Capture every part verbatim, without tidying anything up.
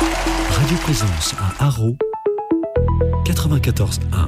Radio Présence à Haro, quatre-vingt-quatorze un.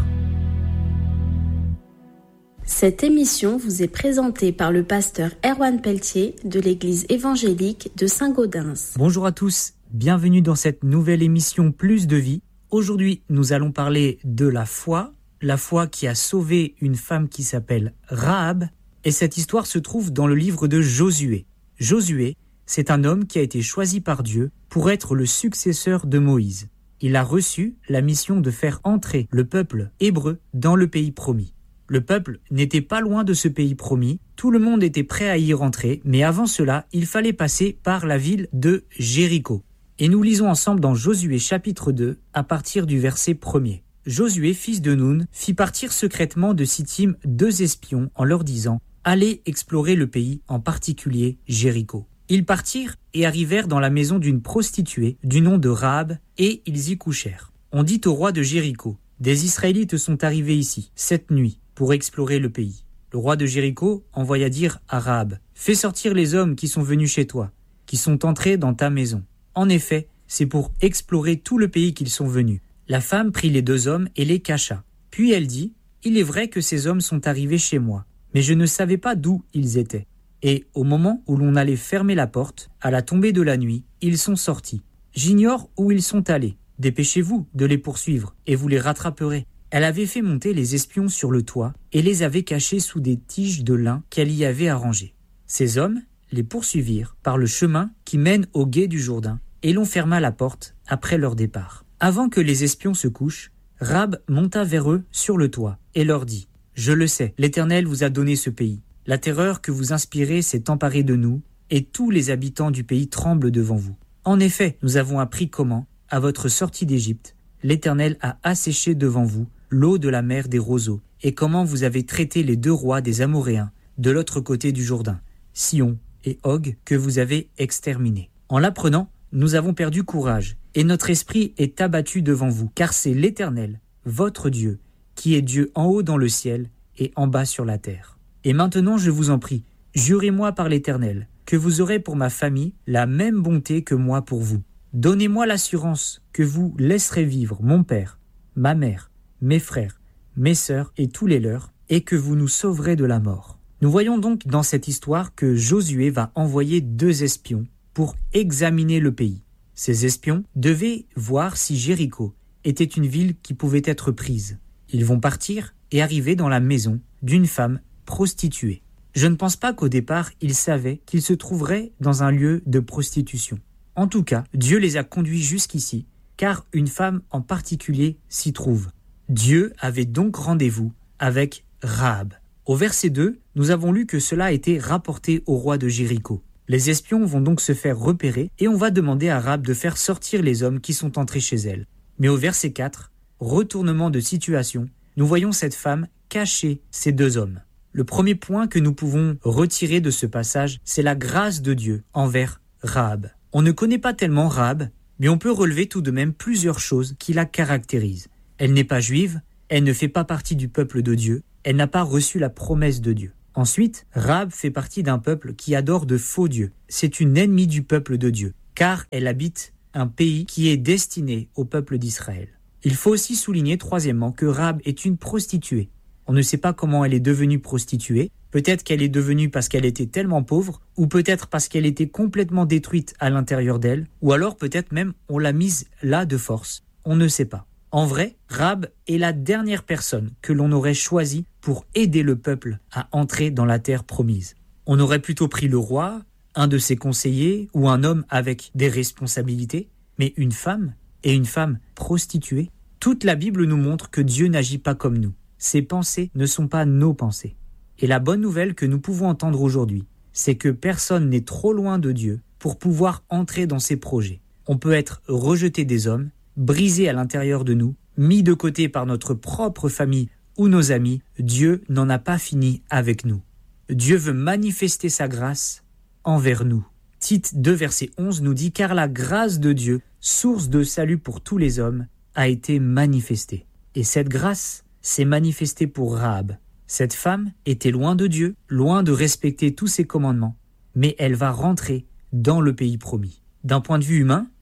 Cette émission vous est présentée par le pasteur Erwan Pelletier de l'église évangélique de Saint-Gaudens. Bonjour à tous, bienvenue dans cette nouvelle émission Plus de vie. Aujourd'hui, nous allons parler de la foi, la foi qui a sauvé une femme qui s'appelle Rahab, et cette histoire se trouve dans le livre de Josué. Josué, c'est un homme qui a été choisi par Dieu pour être le successeur de Moïse. Il a reçu la mission de faire entrer le peuple hébreu dans le pays promis. Le peuple n'était pas loin de ce pays promis, tout le monde était prêt à y rentrer, mais avant cela, il fallait passer par la ville de Jéricho. Et nous lisons ensemble dans Josué chapitre deux, à partir du verset premier. Josué, fils de Nun, fit partir secrètement de Sittim deux espions en leur disant « Allez explorer le pays, en particulier Jéricho ». Ils partirent et arrivèrent dans la maison d'une prostituée du nom de Rahab, et ils y couchèrent. On dit au roi de Jéricho « Des Israélites sont arrivés ici, cette nuit, pour explorer le pays. » Le roi de Jéricho envoya dire à Rahab « Fais sortir les hommes qui sont venus chez toi, qui sont entrés dans ta maison. » En effet, c'est pour explorer tout le pays qu'ils sont venus. La femme prit les deux hommes et les cacha. Puis elle dit « Il est vrai que ces hommes sont arrivés chez moi, mais je ne savais pas d'où ils étaient. Et au moment où l'on allait fermer la porte, à la tombée de la nuit, ils sont sortis. J'ignore où ils sont allés. Dépêchez-vous de les poursuivre, et vous les rattraperez. » Elle avait fait monter les espions sur le toit et les avait cachés sous des tiges de lin qu'elle y avait arrangées. Ces hommes les poursuivirent par le chemin qui mène au gué du Jourdain et l'on ferma la porte après leur départ. Avant que les espions se couchent, Rahab monta vers eux sur le toit et leur dit « Je le sais, l'Éternel vous a donné ce pays. La terreur que vous inspirez s'est emparée de nous et tous les habitants du pays tremblent devant vous. En effet, nous avons appris comment, à votre sortie d'Égypte, l'Éternel a asséché devant vous l'eau de la mer des roseaux, et comment vous avez traité les deux rois des Amoréens, de l'autre côté du Jourdain, Sihon et Og, que vous avez exterminés. En l'apprenant, nous avons perdu courage, et notre esprit est abattu devant vous, car c'est l'Éternel, votre Dieu, qui est Dieu en haut dans le ciel et en bas sur la terre. Et maintenant, je vous en prie, jurez-moi par l'Éternel, que vous aurez pour ma famille la même bonté que moi pour vous. Donnez-moi l'assurance que vous laisserez vivre mon père, ma mère, mes frères, mes sœurs et tous les leurs, et que vous nous sauverez de la mort. » Nous voyons donc dans cette histoire que Josué va envoyer deux espions pour examiner le pays. Ces espions devaient voir si Jéricho était une ville qui pouvait être prise. Ils vont partir et arriver dans la maison d'une femme prostituée. Je ne pense pas qu'au départ, ils savaient qu'ils se trouveraient dans un lieu de prostitution. En tout cas, Dieu les a conduits jusqu'ici, car une femme en particulier s'y trouve. Dieu avait donc rendez-vous avec Rahab. Au verset deux, nous avons lu que cela a été rapporté au roi de Jéricho. Les espions vont donc se faire repérer et on va demander à Rahab de faire sortir les hommes qui sont entrés chez elle. Mais au verset quatre, retournement de situation, nous voyons cette femme cacher ces deux hommes. Le premier point que nous pouvons retirer de ce passage, c'est la grâce de Dieu envers Rahab. On ne connaît pas tellement Rahab, mais on peut relever tout de même plusieurs choses qui la caractérisent. Elle n'est pas juive, elle ne fait pas partie du peuple de Dieu, elle n'a pas reçu la promesse de Dieu. Ensuite, Rahab fait partie d'un peuple qui adore de faux dieux. C'est une ennemie du peuple de Dieu, car elle habite un pays qui est destiné au peuple d'Israël. Il faut aussi souligner, troisièmement, que Rahab est une prostituée. On ne sait pas comment elle est devenue prostituée. Peut-être qu'elle est devenue parce qu'elle était tellement pauvre, ou peut-être parce qu'elle était complètement détruite à l'intérieur d'elle, ou alors peut-être même on l'a mise là de force. On ne sait pas. En vrai, Rahab est la dernière personne que l'on aurait choisie pour aider le peuple à entrer dans la terre promise. On aurait plutôt pris le roi, un de ses conseillers ou un homme avec des responsabilités, mais une femme, et une femme prostituée. Toute la Bible nous montre que Dieu n'agit pas comme nous. Ses pensées ne sont pas nos pensées. Et la bonne nouvelle que nous pouvons entendre aujourd'hui, c'est que personne n'est trop loin de Dieu pour pouvoir entrer dans ses projets. On peut être rejeté des hommes, brisé à l'intérieur de nous, mis de côté par notre propre famille ou nos amis. Dieu n'en a pas fini avec nous. Dieu veut manifester sa grâce envers nous. Tite deux, verset onze nous dit « Car la grâce de Dieu, source de salut pour tous les hommes, a été manifestée. » Et cette grâce s'est manifestée pour Rahab. Cette femme était loin de Dieu, loin de respecter tous ses commandements, mais elle va rentrer dans le pays promis. D'un point de vue humain,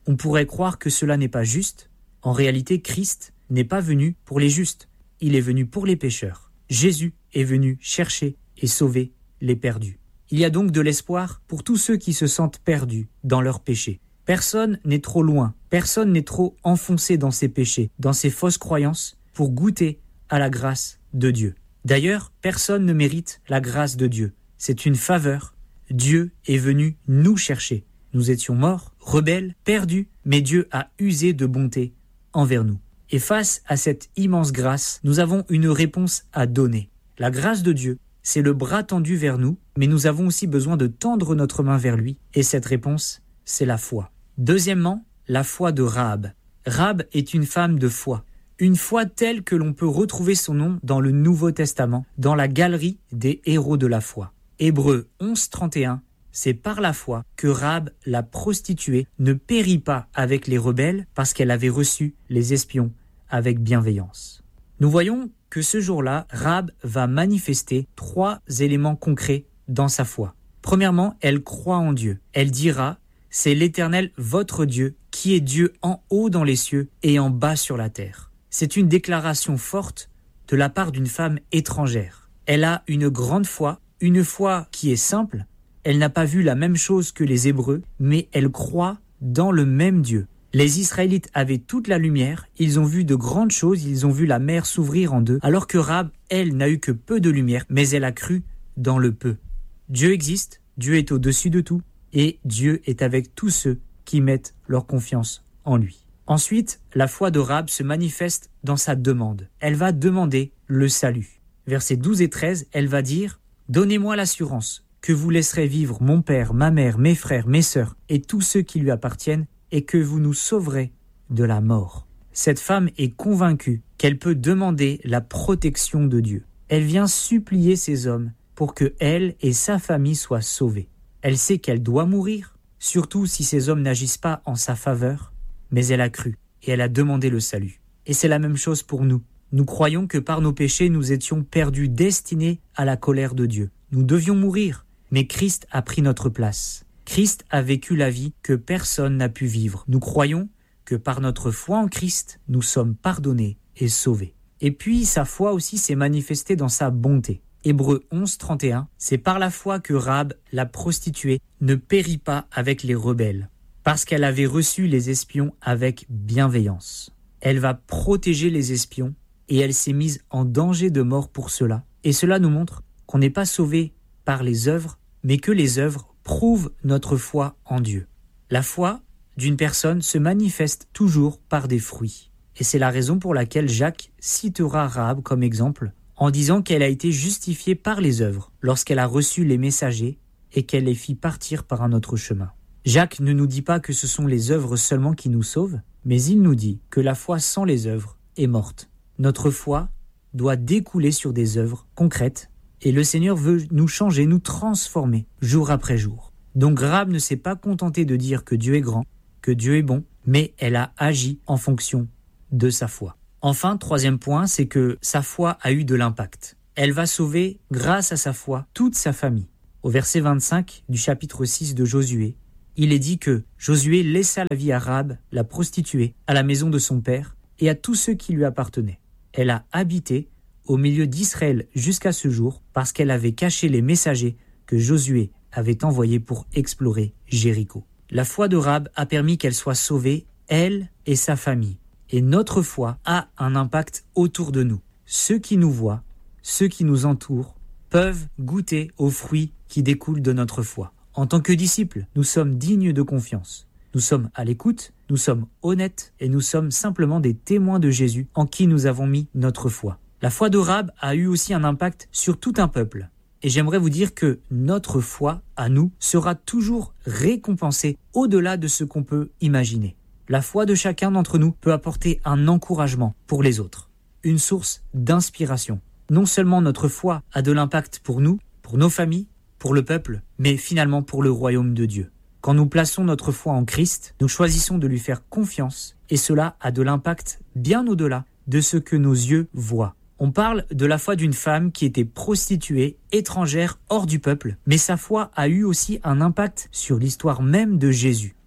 On pourrait croire que cela n'est pas juste. En réalité, Christ n'est pas venu pour les justes. Il est venu pour les pécheurs. Jésus est venu chercher et sauver les perdus. Il y a donc de l'espoir pour tous ceux qui se sentent perdus dans leurs péchés. Personne n'est trop loin, personne n'est trop enfoncé dans ses péchés, dans ses fausses croyances, pour goûter à la grâce de Dieu. D'ailleurs, personne ne mérite la grâce de Dieu. C'est une faveur. Dieu est venu nous chercher. Nous étions morts, rebelles, perdus, mais Dieu a usé de bonté envers nous. Et face à cette immense grâce, nous avons une réponse à donner. La grâce de Dieu, c'est le bras tendu vers nous, mais nous avons aussi besoin de tendre notre main vers lui, et cette réponse, c'est la foi. Deuxièmement, la foi de Rahab. Rahab est une femme de foi. Une foi telle que l'on peut retrouver son nom dans le Nouveau Testament, dans la galerie des héros de la foi. Hébreux onze, trente et un, c'est par la foi que Rahab, la prostituée, ne périt pas avec les rebelles parce qu'elle avait reçu les espions avec bienveillance. Nous voyons que ce jour-là, Rahab va manifester trois éléments concrets dans sa foi. Premièrement, elle croit en Dieu. Elle dira « C'est l'Éternel, votre Dieu, qui est Dieu en haut dans les cieux et en bas sur la terre. » C'est une déclaration forte de la part d'une femme étrangère. Elle a une grande foi, une foi qui est simple. Elle n'a pas vu la même chose que les Hébreux, mais elle croit dans le même Dieu. Les Israélites avaient toute la lumière, ils ont vu de grandes choses, ils ont vu la mer s'ouvrir en deux, alors que Rahab, elle, n'a eu que peu de lumière, mais elle a cru dans le peu. Dieu existe, Dieu est au-dessus de tout, et Dieu est avec tous ceux qui mettent leur confiance en lui. Ensuite, la foi de Rahab se manifeste dans sa demande. Elle va demander le salut. Versets douze et treize, elle va dire « Donnez-moi l'assurance que vous laisserez vivre mon père, ma mère, mes frères, mes sœurs et tous ceux qui lui appartiennent, et que vous nous sauverez de la mort. » Cette femme est convaincue qu'elle peut demander la protection de Dieu. Elle vient supplier ces hommes pour que elle et sa famille soient sauvés. Elle sait qu'elle doit mourir, surtout si ces hommes n'agissent pas en sa faveur, mais elle a cru et elle a demandé le salut. Et c'est la même chose pour nous. Nous croyons que par nos péchés, nous étions perdus, destinés à la colère de Dieu. Nous devions mourir, mais Christ a pris notre place. Christ a vécu la vie que personne n'a pu vivre. Nous croyons que par notre foi en Christ, nous sommes pardonnés et sauvés. Et puis, sa foi aussi s'est manifestée dans sa bonté. Hébreux onze, trente et un, c'est par la foi que Rahab, la prostituée, ne périt pas avec les rebelles, parce qu'elle avait reçu les espions avec bienveillance. Elle va protéger les espions et elle s'est mise en danger de mort pour cela. Et cela nous montre qu'on n'est pas sauvé par les œuvres, mais que les œuvres prouve notre foi en Dieu. La foi d'une personne se manifeste toujours par des fruits. Et c'est la raison pour laquelle Jacques citera Rahab comme exemple en disant qu'elle a été justifiée par les œuvres lorsqu'elle a reçu les messagers et qu'elle les fit partir par un autre chemin. Jacques ne nous dit pas que ce sont les œuvres seulement qui nous sauvent, mais il nous dit que la foi sans les œuvres est morte. Notre foi doit découler sur des œuvres concrètes. Et le Seigneur veut nous changer, nous transformer, jour après jour. Donc Rahab ne s'est pas contentée de dire que Dieu est grand, que Dieu est bon, mais elle a agi en fonction de sa foi. Enfin, troisième point, c'est que sa foi a eu de l'impact. Elle va sauver, grâce à sa foi, toute sa famille. Au verset vingt-cinq du chapitre six de Josué, il est dit que Josué laissa la vie à Rahab, la prostituée, à la maison de son père et à tous ceux qui lui appartenaient. Elle a habité au milieu d'Israël jusqu'à ce jour, parce qu'elle avait caché les messagers que Josué avait envoyés pour explorer Jéricho. La foi de Rahab a permis qu'elle soit sauvée, elle et sa famille. Et notre foi a un impact autour de nous. Ceux qui nous voient, ceux qui nous entourent, peuvent goûter aux fruits qui découlent de notre foi. En tant que disciples, nous sommes dignes de confiance. Nous sommes à l'écoute, nous sommes honnêtes et nous sommes simplement des témoins de Jésus en qui nous avons mis notre foi. La foi de Rahab a eu aussi un impact sur tout un peuple. Et j'aimerais vous dire que notre foi, à nous, sera toujours récompensée au-delà de ce qu'on peut imaginer. La foi de chacun d'entre nous peut apporter un encouragement pour les autres, une source d'inspiration. Non seulement notre foi a de l'impact pour nous, pour nos familles, pour le peuple, mais finalement pour le royaume de Dieu. Quand nous plaçons notre foi en Christ, nous choisissons de lui faire confiance et cela a de l'impact bien au-delà de ce que nos yeux voient. On parle de la foi d'une femme qui était prostituée, étrangère, hors du peuple, mais sa foi a eu aussi un impact sur l'histoire même de Jésus.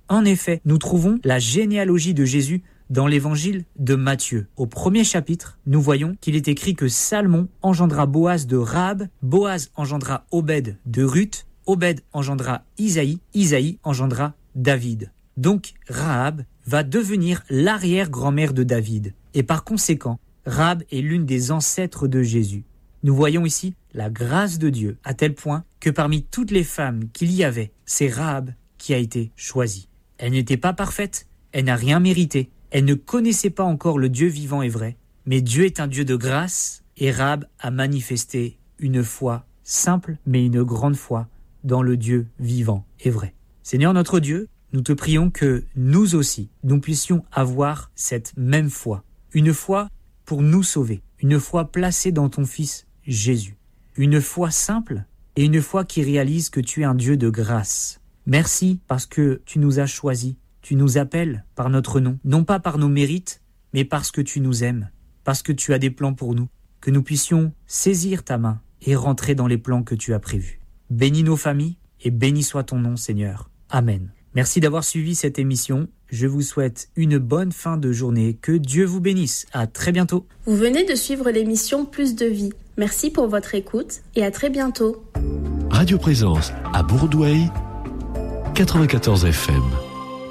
En effet, nous trouvons la généalogie de Jésus dans l'évangile de Matthieu. Au premier chapitre, nous voyons qu'il est écrit que Salmon engendra Boaz de Rahab, Boaz engendra Obed de Ruth, Obed engendra Isaïe, Isaïe engendra David. Donc Rahab va devenir l'arrière-grand-mère de David. Et par conséquent, Rahab est l'une des ancêtres de Jésus. Nous voyons ici la grâce de Dieu, à tel point que parmi toutes les femmes qu'il y avait, c'est Rahab qui a été choisie. Elle n'était pas parfaite, elle n'a rien mérité, elle ne connaissait pas encore le Dieu vivant et vrai, mais Dieu est un Dieu de grâce et Rahab a manifesté une foi simple mais une grande foi dans le Dieu vivant et vrai. Seigneur notre Dieu, nous te prions que nous aussi, nous puissions avoir cette même foi, une foi pour nous sauver, une foi placée dans ton Fils Jésus, une foi simple et une foi qui réalise que tu es un Dieu de grâce. Merci parce que tu nous as choisis, tu nous appelles par notre nom, non pas par nos mérites, mais parce que tu nous aimes, parce que tu as des plans pour nous, que nous puissions saisir ta main et rentrer dans les plans que tu as prévus. Bénis nos familles et béni soit ton nom, Seigneur. Amen. Merci d'avoir suivi cette émission. Je vous souhaite une bonne fin de journée. Que Dieu vous bénisse. À très bientôt. Vous venez de suivre l'émission Plus de vie. Merci pour votre écoute et à très bientôt. Radio Présence à Bourdoueil, quatre-vingt-quatorze F M.